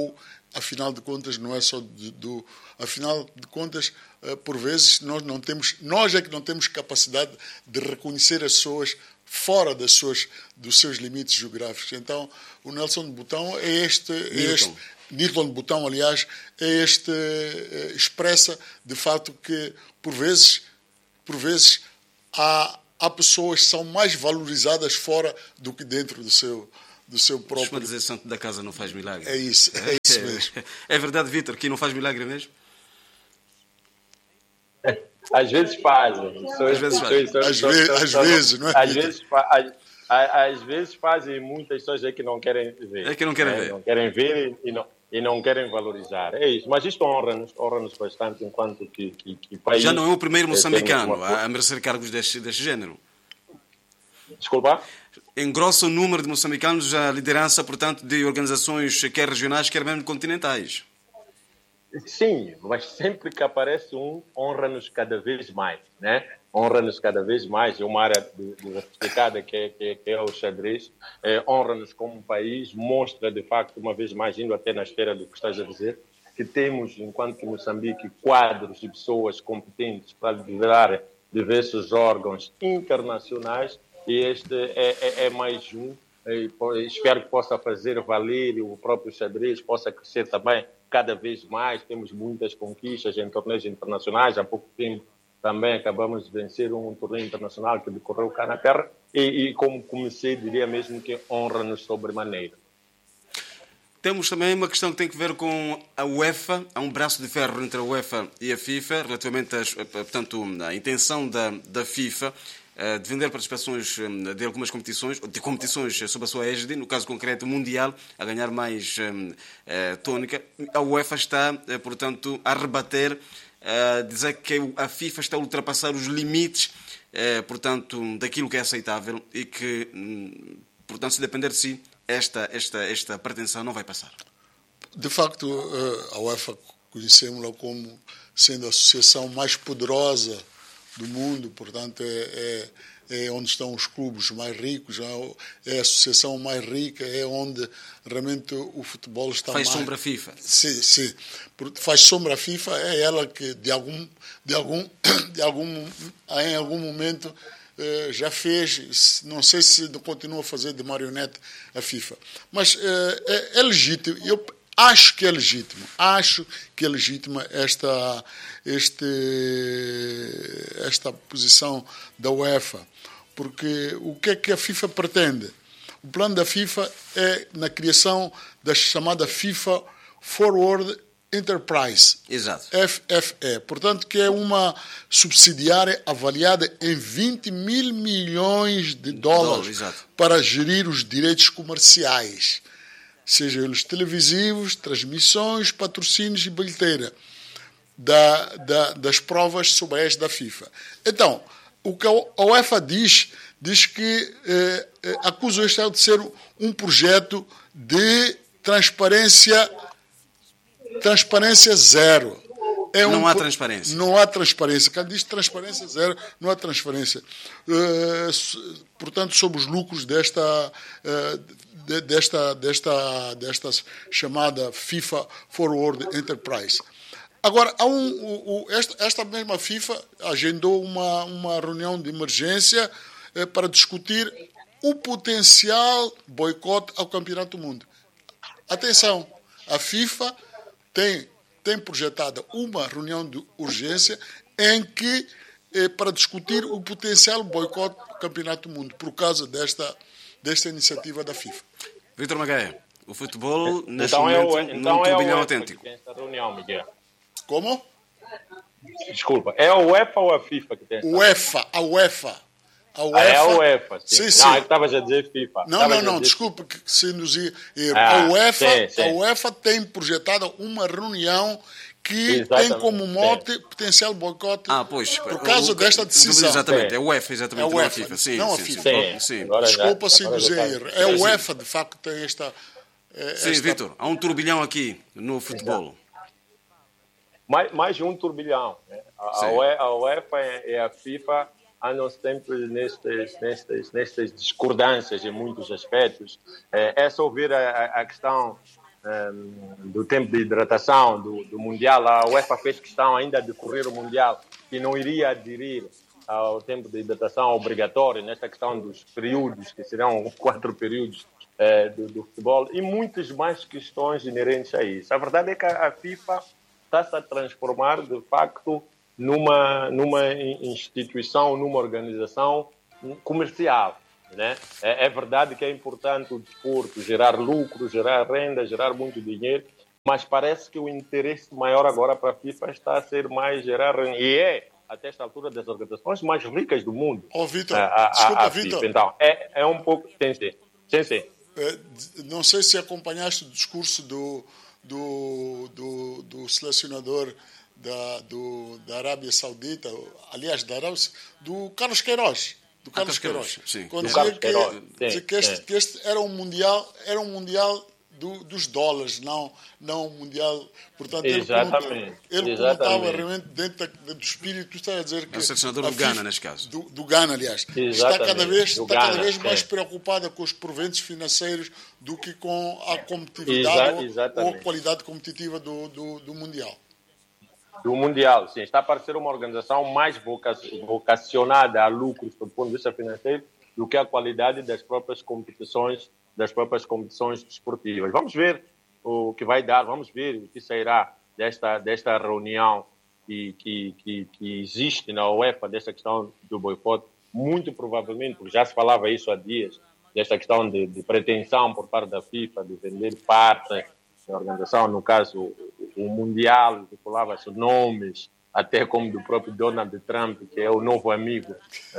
afinal de contas, não é só do, do afinal de contas, por vezes nós não temos, nós é que não temos capacidade de reconhecer as pessoas fora das suas, dos seus limites geográficos. Então, o Nelson de Botão é este, é este Nilton de Botão, aliás, é este é, expressa de facto que por vezes, por vezes há, há pessoas que são mais valorizadas fora do que dentro do seu do seu próprio... Costuma dizer santo da casa não faz milagre. É isso, é isso mesmo. É verdade, Vítor, que não faz milagre mesmo? Às vezes fazem. Às vezes fazem. Às vezes, às vezes, não é? Às vezes, às, às vezes fazem, muitas pessoas é que não querem ver. É que não querem né? ver. Não querem ver e não, e não querem valorizar. É isso. Mas isto honra-nos, honra-nos bastante enquanto que, que, que país... Já não é o primeiro moçambicano uma... a merecer cargos deste, deste género. Desculpa? Engrossa o número de moçambicanos a liderança, portanto, de organizações quer regionais, quer mesmo continentais. Sim, mas sempre que aparece um, honra-nos cada vez mais, né? Honra-nos cada vez mais. É uma área diversificada que é, que é, que é o xadrez. É, honra-nos como país, mostra, de facto, uma vez mais, indo até na esfera do que estás a dizer, que temos, enquanto Moçambique, quadros de pessoas competentes para liderar diversos órgãos internacionais. E este é, é, é mais um. E espero que possa fazer valer o próprio xadrez, possa crescer também cada vez mais. Temos muitas conquistas em torneios internacionais. Há pouco tempo também acabamos de vencer um torneio internacional que decorreu cá na terra. E, e como comecei, diria mesmo que honra-nos sobremaneira. Temos também uma questão que tem que ver com a UEFA. Há um braço de ferro entre a UEFA e a FIFA, relativamente a, portanto, à intenção da, da FIFA de vender participações de algumas competições, de competições sob a sua égide, no caso concreto mundial, a ganhar mais um, uh, tónica. A UEFA está, uh, portanto, a rebater, a uh, dizer que a FIFA está a ultrapassar os limites, uh, portanto, daquilo que é aceitável e que, um, portanto, se depender de si, esta, esta, esta pretensão não vai passar. De facto, a UEFA conhecemos-la como sendo a associação mais poderosa do mundo, portanto, é, é, é onde estão os clubes mais ricos, é a associação mais rica, é onde realmente o futebol está faz mais... sombra à FIFA. Sim, sim. Faz sombra à FIFA, é ela que, de algum, de algum, de algum, em algum momento, já fez, não sei se continua a fazer de marionete a FIFA. Mas é, é legítimo, eu acho que é legítimo, acho que é legítima esta... Este, esta posição da UEFA, porque o que é que a FIFA pretende? O plano da FIFA é na criação da chamada FIFA Forward Enterprise, exato. F F E, portanto que é uma subsidiária avaliada em vinte mil milhões de dólares Dólar, para gerir os direitos comerciais, seja eles televisivos, transmissões, patrocínios e bilheteira. Da, da, das provas sob a égide da FIFA. Então, o que a UEFA diz, diz que eh, acusa este de ser um projeto de transparência, transparência zero. É não um, há transparência. Não há transparência. Quando diz transparência zero, não há transparência. Uh, portanto, sobre os lucros desta, uh, de, desta, desta, desta chamada FIFA Forward Enterprise. Agora, há um, o, o, esta, esta mesma FIFA agendou uma, uma reunião de emergência eh, para discutir o potencial boicote ao Campeonato do Mundo. Atenção, a FIFA tem, tem projetada uma reunião de urgência em que, eh, para discutir o potencial boicote ao Campeonato do Mundo, por causa desta, desta iniciativa da FIFA. Vítor Magaia, o futebol, neste então momento, é o, então num é turbilhão o autêntico. Esta reunião, Miguel. Como? Desculpa, é a UEFA ou a FIFA que tem essa? UEFA, a UEFA. A UEFA. Ah, é a UEFA, sim. Sim, sim. Não, eu estava a dizer FIFA. Não, Estavas não, não, dizer... desculpe que se induzir erro. Ah, a, UEFA, sim, sim. a UEFA tem projetada uma reunião que Exatamente, tem como mote sim. potencial boicote ah, pois, por causa o, desta decisão. Exatamente, sim. é a UEFA, exatamente, é a não a UEFA, FIFA. Sim, não a sim, FIFA. Sim, sim. sim. Agora Desculpa já, se induzir erro. É a UEFA, de facto, que tem esta... Sim, esta... Vítor, há um turbilhão aqui no futebol. Mais, mais de um turbilhão. Né? A, a UEFA e a FIFA andam sempre nestas, nestas, nestas discordâncias em muitos aspectos. É, é só ouvir a, a questão um, do tempo de hidratação do, do Mundial. A UEFA fez questão ainda de correr o Mundial, que não iria aderir ao tempo de hidratação obrigatório, nesta questão dos períodos, que serão quatro períodos eh, do, do futebol, e muitas mais questões inerentes a isso. A verdade é que a FIFA está-se a transformar, de facto, numa, numa instituição, numa organização comercial. Né? É, é verdade que é importante o desporto gerar lucro, gerar renda, gerar muito dinheiro, mas parece que o interesse maior agora para a FIFA está a ser mais gerar renda. E é, até esta altura, das organizações mais ricas do mundo. Ó, oh, Vitor, a, a, desculpa, a Vitor. Então, é, é um pouco... Sim, sim. sim, sim. É, não sei se acompanhaste o discurso do, do, do, do selecionador da, do, da Arábia Saudita, aliás, da Arábia, do Carlos Queiroz. Do Carlos ah, Queiroz. Queiroz. Sim. Quando dizia que, Queiroz. Dizer que, este, que este era um mundial, era um mundial do, dos dólares, não, não um mundial. Portanto, Exatamente. ele colocava realmente dentro da, do espírito, está a dizer que. É o selecionador do Ghana, neste caso. Do, do Ghana, aliás. Exatamente. Está cada vez, do está Ghana, cada vez mais é. preocupada com os proventos financeiros do que com a competitividade Exa- ou, ou a qualidade competitiva do, do, do mundial. Do Mundial, sim. Está a parecer uma organização mais voca- vocacionada a lucros do ponto de vista financeiro do que a qualidade das próprias competições, das próprias competições desportivas. Vamos ver o que vai dar, vamos ver o que sairá desta, desta reunião que, que, que, que existe na UEFA, desta questão do boicote. Muito provavelmente, porque já se falava isso há dias, desta questão de, de pretensão por parte da FIFA de vender parte da organização, no caso o Mundial, que falava-se nomes, até como do próprio Donald Trump, que é o novo amigo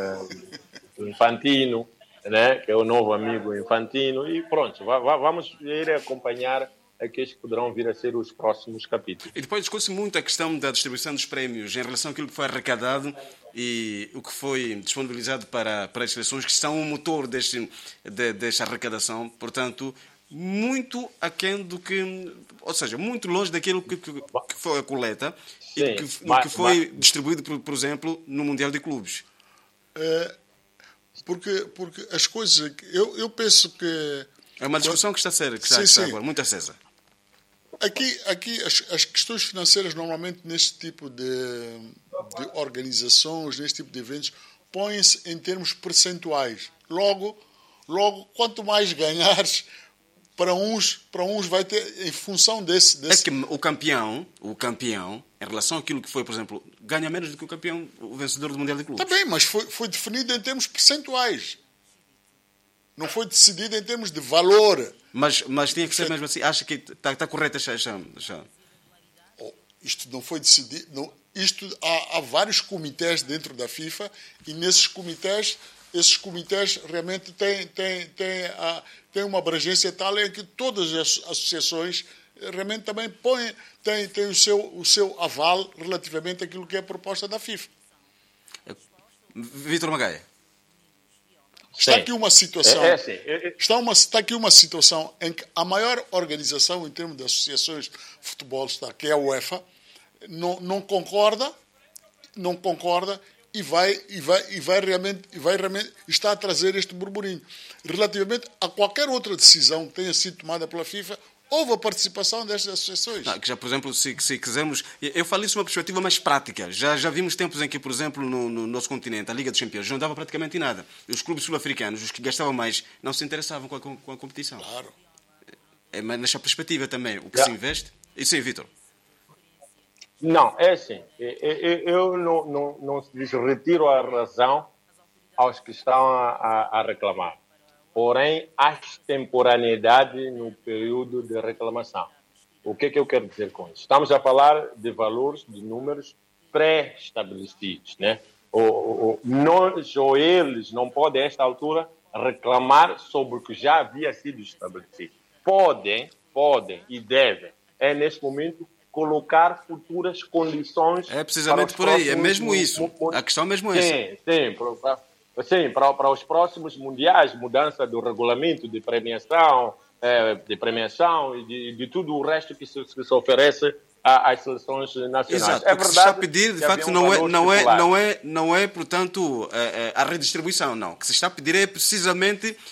uh, Infantino, né? que é o novo amigo Infantino, e pronto, va- va- vamos ir acompanhar aqueles que poderão vir a ser os próximos capítulos. E depois discute-se muito a questão da distribuição dos prémios em relação àquilo que foi arrecadado e o que foi disponibilizado para, para as seleções, que são o motor deste, de, desta arrecadação. Portanto, muito aquém do que... Ou seja, muito longe daquilo que, que, que foi a coleta Sim, e que, mas, que foi mas... distribuído, por, por exemplo, no Mundial de Clubes. É, porque, porque as coisas... Eu, eu penso que... É uma discussão que está a ser, que está, sim, está sim. agora, muito acesa. Aqui, aqui as, as questões financeiras, normalmente, neste tipo de, de organizações, neste tipo de eventos, põem-se em termos percentuais. Logo, logo quanto mais ganhares, para uns, para uns vai ter, em função desse... desse... É que o campeão, o campeão, em relação àquilo que foi, por exemplo, ganha menos do que o campeão, o vencedor do Mundial de Clubes. Está bem, mas foi, foi definido em termos percentuais. Não foi decidido em termos de valor. Mas, mas tinha que ser mesmo assim. Acha que está, está correto essa... essa, essa... Oh, isto não foi decidido... Não, isto, há, há vários comitês dentro da FIFA e nesses comitês, esses comitês realmente têm, têm, têm, a, têm uma abrangência tal em que todas as associações realmente também põem, têm, têm o, seu, o seu aval relativamente àquilo que é a proposta da FIFA. Vítor Magaia. Está aqui uma situação, é, é assim, é, é... Está, uma, está aqui uma situação em que a maior organização em termos de associações de futebol está, que é a UEFA, não, não concorda, não concorda e vai, e vai, e vai realmente, e vai realmente está a trazer este burburinho. Relativamente a qualquer outra decisão que tenha sido tomada pela FIFA, houve a participação destas associações. Não, que já, por exemplo, se, se quisermos... Eu falo isso de uma perspectiva mais prática. Já, já vimos tempos em que, por exemplo, no, no nosso continente, a Liga dos Campeões não dava praticamente nada. Os clubes sul-africanos, os que gastavam mais, não se interessavam com a, com a competição. Claro. É, mas nesta perspectiva também, o que Já. se investe... E sim, Vítor? Não, é assim. Eu não, não, não retiro a razão aos que estão a, a, a reclamar. Porém, há extemporaneidade no período de reclamação. O que é que eu quero dizer com isso? Estamos a falar de valores, de números pré-estabelecidos, né? O, o, nós ou eles não podem, a esta altura, reclamar sobre o que já havia sido estabelecido. Podem, podem e devem, é neste momento, colocar futuras condições... É precisamente por aí, é mesmo isso. A questão é mesmo essa. Sim, sim, para, sim para, para os próximos mundiais, mudança do regulamento de premiação, é, de premiação e de, de tudo o resto que se, que se oferece às seleções nacionais. Exato, é o que verdade, se está a pedir, de facto, um não, é, não, é, popular. não, é, não é, portanto, a redistribuição, não. O que se está a pedir é precisamente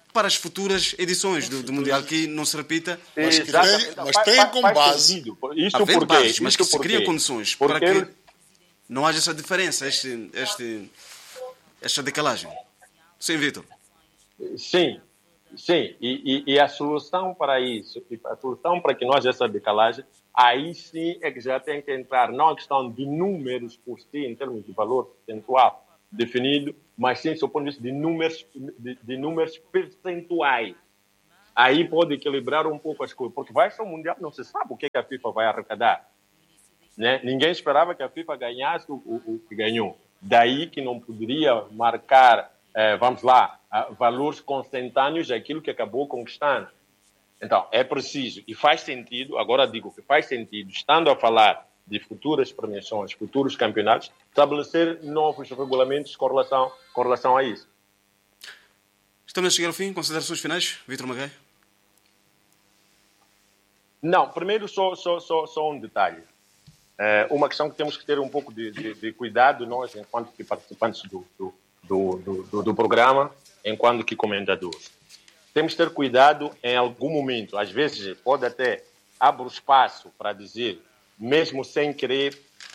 para as futuras edições do, do Mundial, que não se repita. Mas, que tem, mas tem com base... Isto havendo porque, bases, mas isto que se cria condições para porque... que não haja essa diferença, este, este, esta decalagem. Sim, Vítor. Sim, sim. E, e, e a solução para isso, a solução para que nós essa decalagem, aí sim é que já tem que entrar, não a questão de números por si, em termos de valor percentual definido, mas sim, sob o ponto de vista de números, de, de números percentuais. Aí pode equilibrar um pouco as coisas, porque vai ser um Mundial, não se sabe o que, é que a FIFA vai arrecadar. Né? Ninguém esperava que a FIFA ganhasse o, o, o que ganhou. Daí que não poderia marcar, eh, vamos lá, valores consentâneos daquilo que acabou conquistando. Então, é preciso, e faz sentido, agora digo que faz sentido, estando a falar de futuras premiações, futuros campeonatos, estabelecer novos regulamentos com relação, com relação a isso. Estamos a chegar ao fim. Considerações finais, Vítor Magaia? Não, primeiro só, só, só, só um detalhe. É uma questão que temos que ter um pouco de, de, de cuidado, nós, enquanto que participantes do, do, do, do, do programa, enquanto que comentadores. Temos que ter cuidado em algum momento. Às vezes pode até abrir espaço para dizer, mesmo sem querer,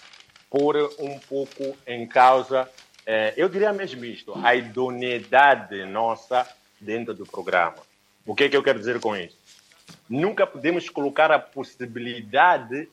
pôr um pouco em causa, eh, eu diria mesmo isto, a idoneidade nossa dentro do programa. O que é que eu quero dizer com isso? Nunca podemos colocar a possibilidade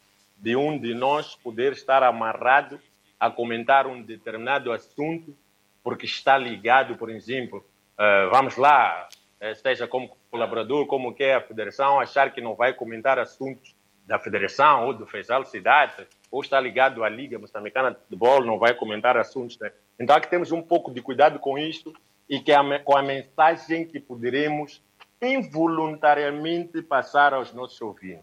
de um de nós poder estar amarrado a comentar um determinado assunto porque está ligado, por exemplo, uh, vamos lá, seja como colaborador, como quer a federação, achar que não vai comentar assuntos da federação ou do Feijal Cidade, ou está ligado à Liga Moçambicana de Futebol, não vai comentar assuntos. Né? Então, aqui temos um pouco de cuidado com isso e que a, com a mensagem que poderemos involuntariamente passar aos nossos ouvintes.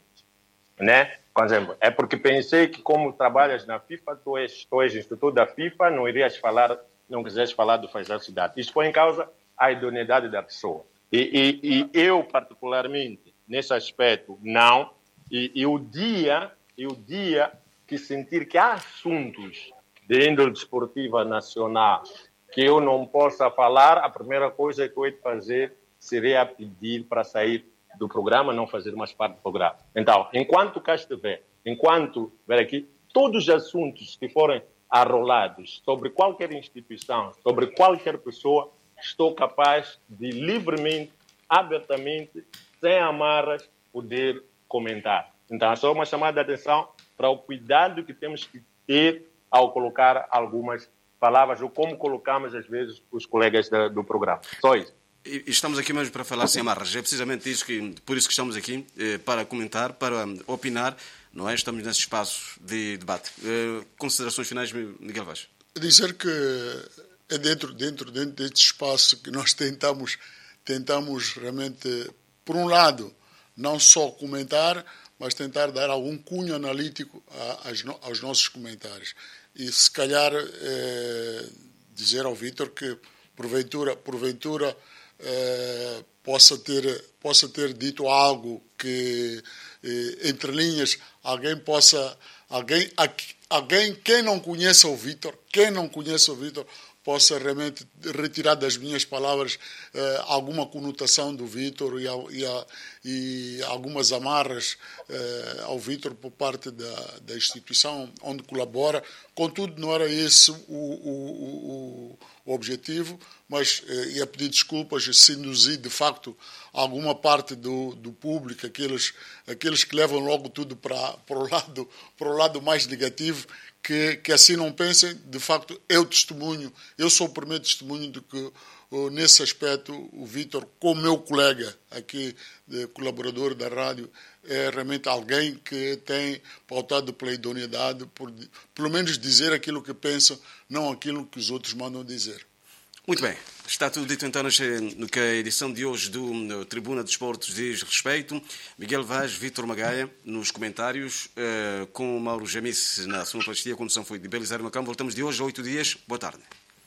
Né? Por exemplo, é porque pensei que como trabalhas na FIFA, tu és, tu és instrutor da FIFA, não irias falar, não quiseres falar do Feijal Cidade. Isso põe em causa a idoneidade da pessoa. E, e, e eu, particularmente, nesse aspecto, não. E, e, o dia, e o dia que sentir que há assuntos de índole desportiva nacional que eu não possa falar, a primeira coisa que eu ia fazer seria pedir para sair do programa, não fazer mais parte do programa. Então, enquanto cá estiver, enquanto, ver aqui, todos os assuntos que forem arrolados sobre qualquer instituição, sobre qualquer pessoa, estou capaz de livremente, abertamente, sem amarras, poder comentar. Então, é só uma chamada de atenção para o cuidado que temos que ter ao colocar algumas palavras, ou como colocamos, às vezes, os colegas da, do programa. Só isso. E estamos aqui mesmo para falar sem amarras. É precisamente isso que, por isso que estamos aqui, eh, para comentar, para opinar, não é? Estamos nesse espaço de debate. Eh, considerações finais, Miguel Vaz? Dizer que é dentro, dentro, dentro deste espaço que nós tentamos, tentamos realmente, por um lado, não só comentar, mas tentar dar algum cunho analítico a, a, aos nossos comentários. E, se calhar, eh, dizer ao Vítor que, porventura, porventura eh, possa, ter, possa ter dito algo que, eh, entre linhas, alguém possa... Alguém, alguém quem não conheça o Vítor, quem não conhece o Vítor, possa realmente retirar das minhas palavras eh, alguma conotação do Vítor e, e, e algumas amarras eh, ao Vítor por parte da, da instituição onde colabora. Contudo, não era esse o, o, o, o objetivo, mas eh, ia pedir desculpas se induzi, de facto, alguma parte do, do público, aqueles, aqueles que levam logo tudo para, para, o lado, para o lado mais negativo, Que, que assim não pensem. De facto, eu testemunho, eu sou o primeiro testemunho de que, nesse aspecto, o Vítor, como meu colega aqui, de colaborador da rádio, é realmente alguém que tem pautado pela idoneidade, por pelo menos dizer aquilo que pensa, não aquilo que os outros mandam dizer. Muito bem. Está tudo dito então no que a edição de hoje do Tribuna de Desportos diz respeito. Miguel Vaz, Vítor Magaia nos comentários, uh, com o Mauro Jamice na sua pastia. A condução foi de Belisário Macão. Voltamos de hoje a oito dias. Boa tarde.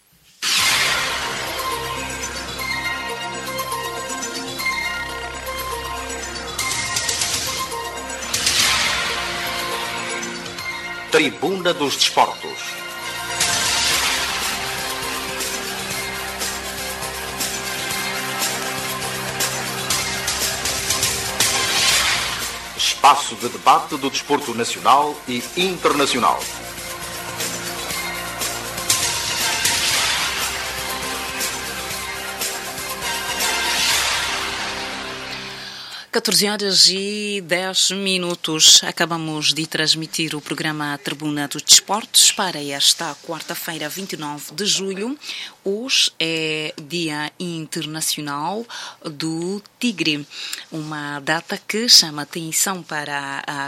Tribuna dos Desportos. espaço de debate do desporto nacional e internacional. catorze horas e dez minutos. Acabamos de transmitir o programa Tribuna dos Desportos para esta quarta-feira, vinte e nove de julho. Hoje é Dia Internacional do Tigre, uma data que chama atenção para a